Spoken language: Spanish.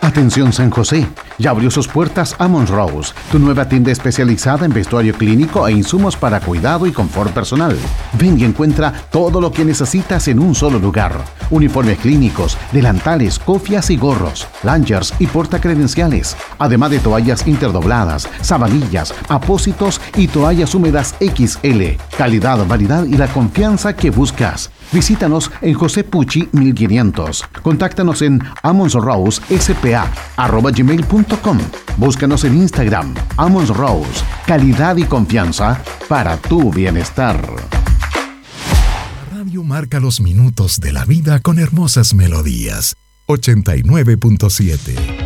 Atención San José, ya abrió sus puertas Amons Rose, tu nueva tienda especializada en vestuario clínico e insumos para cuidado y confort personal. Ven y encuentra todo lo que necesitas en un solo lugar. Uniformes clínicos, delantales, cofias y gorros, lanyards y portacredenciales, además de toallas interdobladas, sabanillas, apósitos y toallas húmedas XL. Calidad, variedad y la confianza que buscas. Visítanos en José Pucci 1500. Contáctanos en amonsrosespa@gmail.com. Búscanos en Instagram, Amons Rose. Calidad y confianza para tu bienestar. La radio marca los minutos de la vida con hermosas melodías. 89.7